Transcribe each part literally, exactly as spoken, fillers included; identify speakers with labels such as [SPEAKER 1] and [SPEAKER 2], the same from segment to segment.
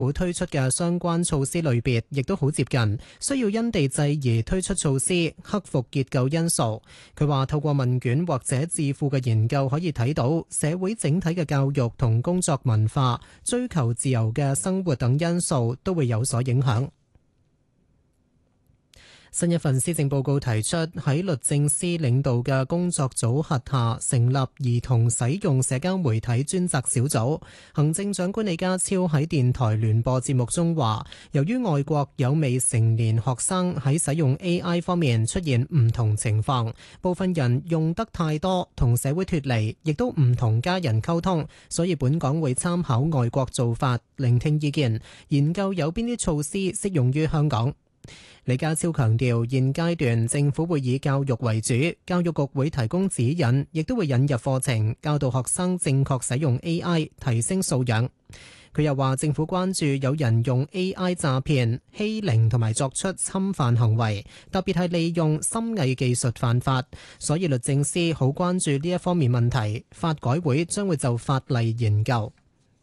[SPEAKER 1] 府推出嘅相關措施類別亦都好接近，需要因地制宜推出措施，克服結構因素。佢話透過問卷或者智庫嘅研究可以睇到，社會整體嘅教育同工作文化、追求自由嘅生活等因素都會有所影響。新一份施政報告提出，喺律政司領導嘅工作組轄下成立兒童使用社交媒體專責小組。行政長官李家超喺電台聯播節目中話，由於外國有未成年學生喺使用 A I 方面出現唔同情況，部分人用得太多，同社會脫離，亦都唔同家人溝通，所以本港會參考外國做法，聆聽意見，研究有邊啲措施適用於香港。李家超強調，現階段政府會以教育為主，教育局會提供指引，亦都會引入課程，教導學生正確使用 A I， 提升素養。佢又話，政府關注有人用 A I 詐騙、欺凌同埋作出侵犯行為，特別係利用深偽技術犯法，所以律政司好關注呢一方面問題。法改會將會就法例研究。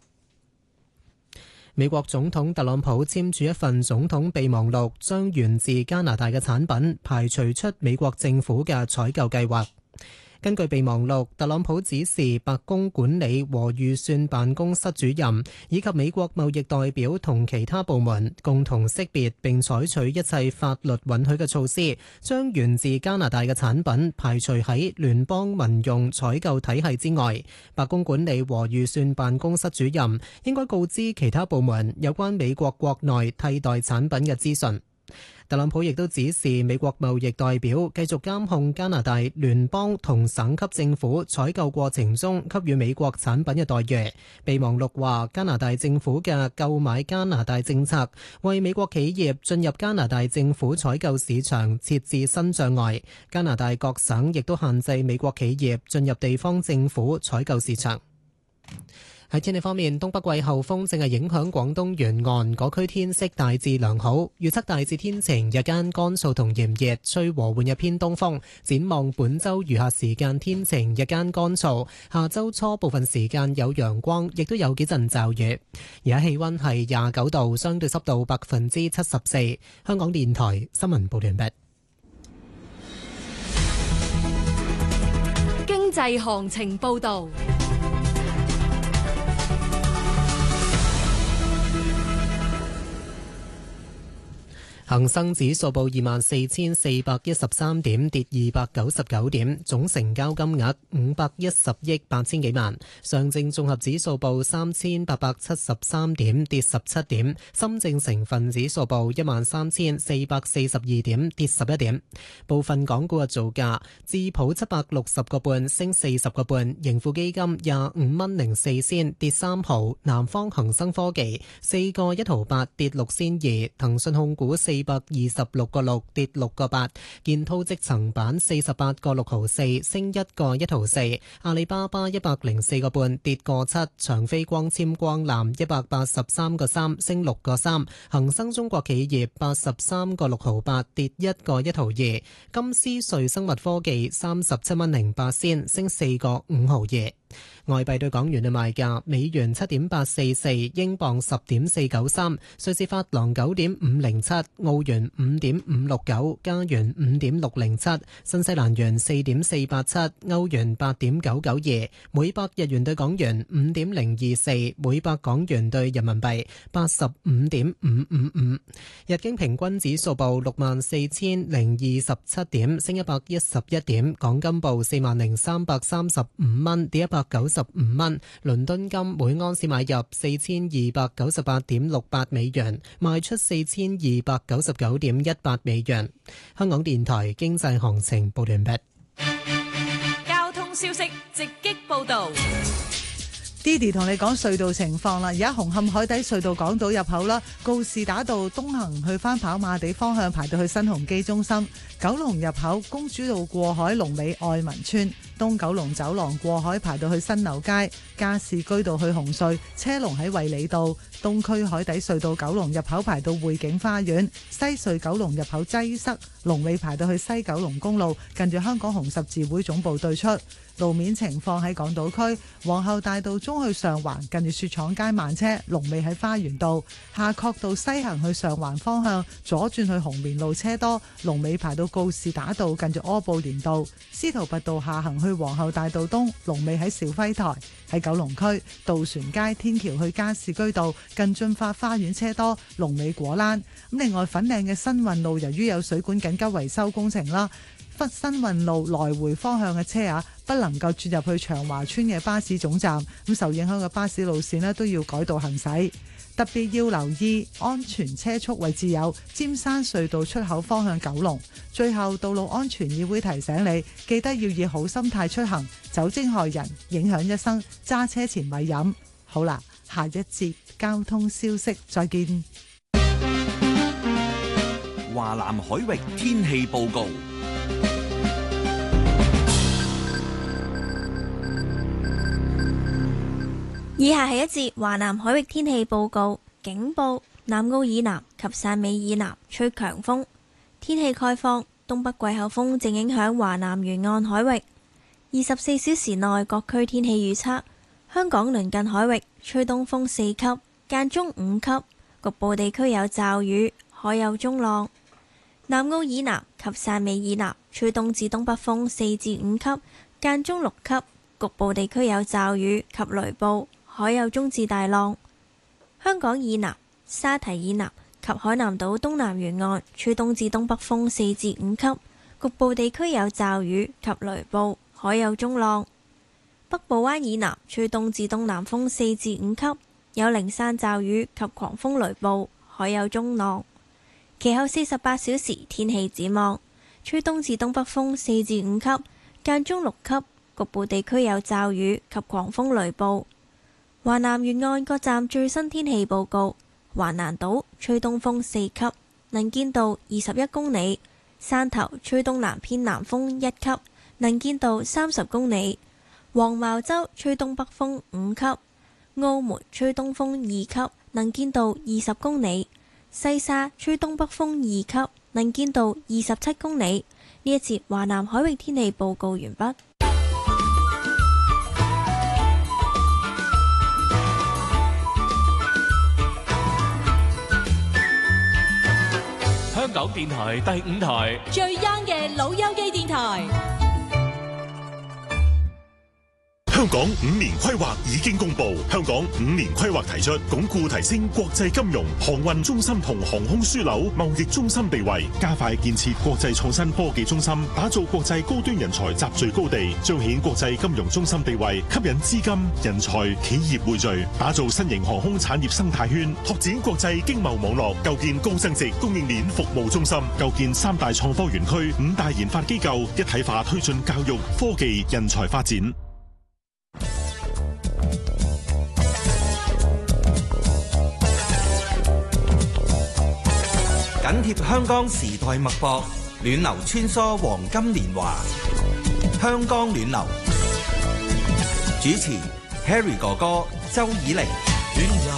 [SPEAKER 1] 美國總統特朗普簽署一份總統備忘錄，將源自加拿大嘅產品排除出美國政府嘅採購計劃。根據備忘錄，特朗普指示白宮管理和預算辦公室主任以及美國貿易代表同其他部門共同識別並採取一切法律允許嘅措施，將源自加拿大嘅產品排除喺聯邦民用採購體系之外。白宮管理和預算辦公室主任應該告知其他部門有關美國國內替代產品嘅資訊。特朗普亦都指示美國貿易代表繼續監控加拿大聯邦同省級政府採購過程中給予美國產品嘅待遇。備忘錄話，加拿大政府嘅購買加拿大政策為美國企業進入加拿大政府採購市場設置新障礙。加拿大各省亦都限制美國企業進入地方政府採購市場。喺天氣方面，東北季候風正係影響廣東沿岸，嗰區天色大致良好，預測大致天晴，日間乾燥同炎熱，吹和緩嘅偏東風。展望本週餘下時間天晴，日間乾燥，下週初部分時間有陽光，亦都有幾陣驟雨。而家氣溫係廿九度，相對濕度百分之七十四。香港電台新聞報道完畢。
[SPEAKER 2] 經濟行情報道。
[SPEAKER 1] 恒生指數報二萬四千四百一十三點，跌二百九十九點，總成交金額五百一十億八千幾萬。上證綜合指數報三千八百七十三點，跌十七點。深證成分指數報一萬三千四百四十二點，跌十一點。部分港股嘅造價：智普七百六十個半，升四十個半；盈富基金廿五蚊零四仙，跌三毫；南方恒生科技四個一毫八，跌六仙二；騰訊控股四。四百二十六個六，跌六個八，建滔積層板四十八個六毫四，升一個一毫四，阿里巴巴一百零四個半，跌個七，長飛光纖光纜一百八十三個三，升六個三，恒生中國企業八十三個六毫八，跌一個一毫二，金斯瑞生物科技三十七蚊零八仙，升四個五毫二。外幣對港元嘅賣價：美元七點八四四，英鎊十點四九三，瑞士法郎九點五零七，澳元五點五六九，加元五點六零七，新西蘭元四點四八七，歐元八點九九二，每百日元對港元五點零二四，每百港元對人民幣八十五點五五五。日經平均指數報六萬四千零二十七點，升一百一十一點。港金報四萬零三百三十五蚊，跌一百九十五蚊。倫敦金每盎司買入四千二百九十八點六八美元，賣出四千二百九十九點一八美元。香港電台經濟行情報完畢。
[SPEAKER 2] 交通消息直擊報道。
[SPEAKER 3] Didi 同你講隧道情況啦，而家紅磡海底隧道港島入口啦，告士打道東行去翻跑馬地方向排到去新鴻基中心，九龍入口公主道過海龍尾愛民村， 東九龍走廊過海排到去新樓街，加士居道去紅隧車龍喺衛理道，東區海底隧道九龍入口排到匯景花園，西隧九龍入口擠塞，龍尾排到去西九龍公路近住香港紅十字會總部對出。路面情況喺港島區皇后大道中去上環近住雪廠街慢車，龍尾喺花園道；夏慤道西行去上環方向左轉去紅棉路車多，龍尾排到告士打道近住柯布連道；司徒拔道下行去皇后大道東，龍尾喺兆輝台。喺九龍區渡船街天橋去加士居道近駿發花園車多，龍尾果欄。咁另外粉嶺嘅新運路由於有水管緊急維修工程啦，新運路來回方向嘅車啊，不能夠轉入去長華村嘅巴士總站，咁受影響嘅巴士路線呢都要改道行駛。特別要留意安全車速位置有尖山隧道出口方向九龍。最後，道路安全議會提醒你，記得要以好心態出行，酒精害人，影響一生，揸車前咪飲。好啦，下一節交通消息再見。
[SPEAKER 4] 華南海域天氣報告。
[SPEAKER 5] 以下係一節華南海域天氣報告。警報：南澳以南及汕尾以南吹強風。天氣概況：東北季候風正影響華南沿岸海域。二十四小時內各區天氣預測：香港鄰近海域吹東風四級，間中五級，局部地區有驟雨，海有中浪。南澳以南及汕尾以南吹東至東北風四至五級，間中六級，局部地區有驟雨及雷暴。海有中至大浪。香港以南、沙堤以南及海南島東南沿岸吹東至東北風四至五級，局部地區有驟雨及雷暴，海有中浪。北部灣以南吹東至東南風四至五級，有零散驟雨及狂風雷暴，海有中浪。其後四十八小時天氣展望：吹東至東北風四至五級，間中六級，局部地區有驟雨及狂風雷暴。華南沿岸各站最新天氣報告：橫瀾島吹東風四級，能見度二十一公里；汕頭吹東南偏南風一級，能見度三十公里；黃茅洲吹東北風五級；澳門吹東風二級，能見度二十公里；西沙吹東北風二級，能見度二十七公里。呢一節華南海域天氣報告完畢。
[SPEAKER 6] 香港電台第五台
[SPEAKER 2] 最 young 嘅老友記電台。
[SPEAKER 7] 香港五年規劃已經公布，香港五年規劃提出鞏固提升國際金融、航運中心同航空樞紐貿易中心地位，加快建設國際創新科技中心，打造國際高端人才集聚高地，彰顯國際金融中心地位，吸引資金、人才、企業匯聚，打造新型航空產業生態圈，拓展國際經貿網絡，構建高增值供應鏈服務中心，構建三大創科園區、五大研發機構，一體化推進教育、科技、人才發展。
[SPEAKER 4] 緊貼香港時代脈搏，暖流穿梭黃金年華。香港暖流主持 Harry 哥哥、周以玲。